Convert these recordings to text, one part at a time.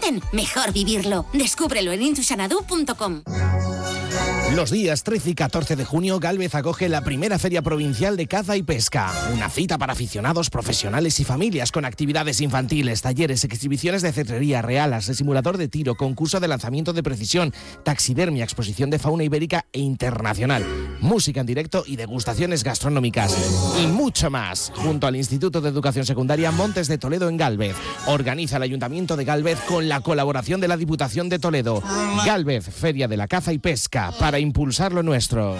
dicen, mejor vivirlo. Descúbrelo en intusanadu.com. Los días 13 y 14 de junio, Gálvez acoge la primera Feria Provincial de Caza y Pesca. Una cita para aficionados, profesionales y familias con actividades infantiles, talleres, exhibiciones de cetrería, realas, de simulador de tiro, concurso de lanzamiento de precisión, taxidermia, exposición de fauna ibérica e internacional, música en directo y degustaciones gastronómicas. Y mucho más, junto al Instituto de Educación Secundaria Montes de Toledo en Gálvez. Organiza el Ayuntamiento de Gálvez con la colaboración de la Diputación de Toledo. Gálvez, Feria de la Caza y Pesca, para impulsar lo nuestro.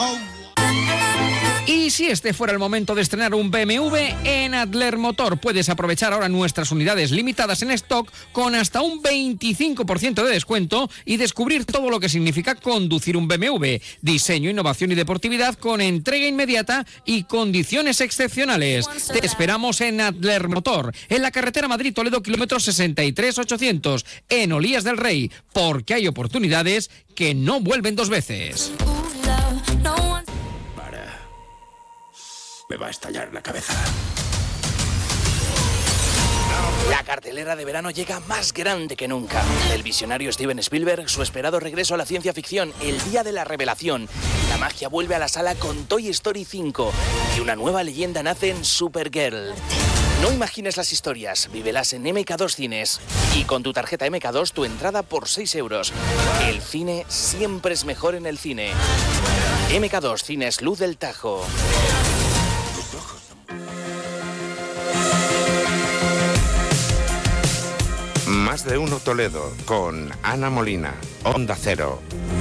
Y si este fuera el momento de estrenar un BMW, en Adler Motor puedes aprovechar ahora nuestras unidades limitadas en stock con hasta un 25% de descuento y descubrir todo lo que significa conducir un BMW. Diseño, innovación y deportividad con entrega inmediata y condiciones excepcionales. Te esperamos en Adler Motor, en la carretera Madrid-Toledo, kilómetro 63-800, en Olías del Rey, porque hay oportunidades que no vuelven dos veces. Me va a estallar la cabeza. La cartelera de verano llega más grande que nunca. El visionario Steven Spielberg, su esperado regreso a la ciencia ficción, el día de la revelación. La magia vuelve a la sala con Toy Story 5 y una nueva leyenda nace en Supergirl. No imagines las historias, vívelas en MK2 Cines. Y con tu tarjeta MK2 tu entrada por 6 euros. El cine siempre es mejor en el cine. MK2 Cines Luz del Tajo. Más de uno Toledo, con Ana Molina, Onda Cero.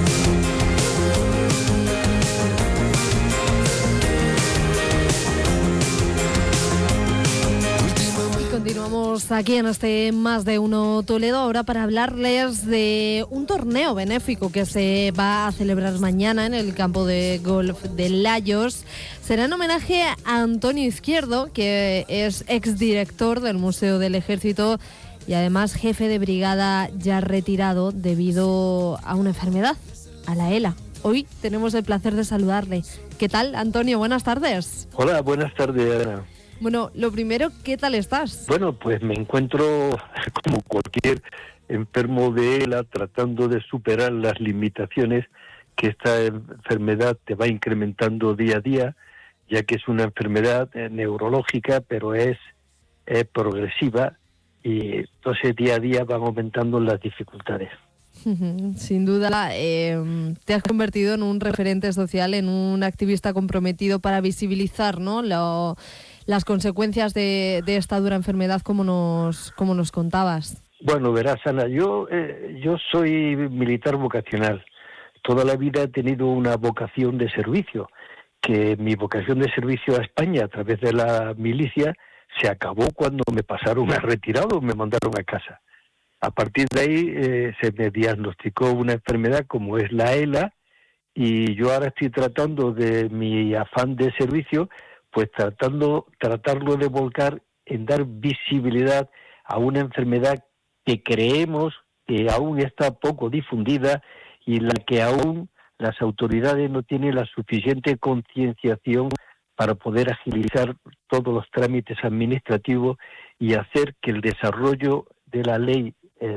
Continuamos aquí en este Más de Uno Toledo ahora para hablarles de un torneo benéfico que se va a celebrar mañana en el campo de golf de Layos. Será en homenaje a Antonio Izquierdo, que es exdirector del Museo del Ejército y además jefe de brigada ya retirado debido a una enfermedad, a la ELA. Hoy tenemos el placer de saludarle. ¿Qué tal, Antonio? Buenas tardes. Hola, buenas tardes, Ana. Bueno, lo primero, ¿qué tal estás? Bueno, pues me encuentro como cualquier enfermo de ELA tratando de superar las limitaciones que esta enfermedad te va incrementando día a día, ya que es una enfermedad neurológica, pero es progresiva y entonces día a día van aumentando las dificultades. Sin duda, te has convertido en un referente social, en un activista comprometido para visibilizar, ¿no?, las consecuencias de esta dura enfermedad, como nos contabas. Bueno, verás, Ana, yo soy militar vocacional. Toda la vida he tenido una vocación de servicio, que mi vocación de servicio a España a través de la milicia se acabó cuando me pasaron a retirado, me mandaron a casa. A partir de ahí se me diagnosticó una enfermedad como es la ELA y yo ahora estoy tratando de mi afán de servicio, pues tratarlo de volcar en dar visibilidad a una enfermedad que creemos que aún está poco difundida y la que aún las autoridades no tienen la suficiente concienciación para poder agilizar todos los trámites administrativos y hacer que el desarrollo de la Ley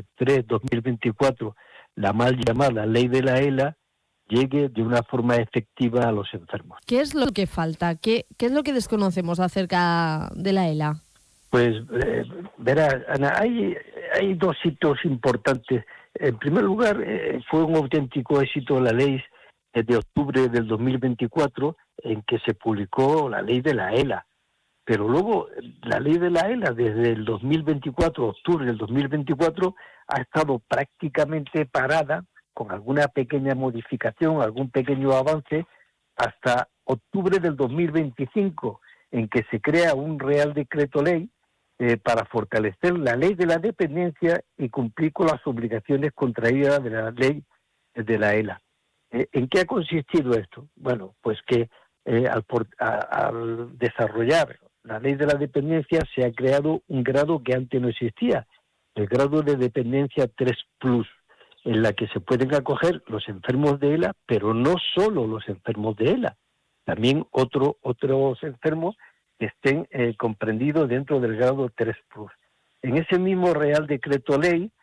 3/2024, la mal llamada Ley de la ELA, llegue de una forma efectiva a los enfermos. ¿Qué es lo que falta? ¿Qué es lo que desconocemos acerca de la ELA? Pues, verás, Ana, hay dos hitos importantes. En primer lugar, fue un auténtico éxito la ley de octubre del 2024 en que se publicó la ley de la ELA. Pero luego la ley de la ELA desde el 2024, octubre del 2024, ha estado prácticamente parada con alguna pequeña modificación, algún pequeño avance, hasta octubre del 2025, en que se crea un Real Decreto Ley para fortalecer la ley de la dependencia y cumplir con las obligaciones contraídas de la ley de la ELA. ¿En qué ha consistido esto? Bueno, pues que al desarrollar la ley de la dependencia se ha creado un grado que antes no existía, el grado de dependencia 3+, en la que se pueden acoger los enfermos de ELA, pero no solo los enfermos de ELA, también otros enfermos que estén comprendidos dentro del grado 3+. En ese mismo Real Decreto Ley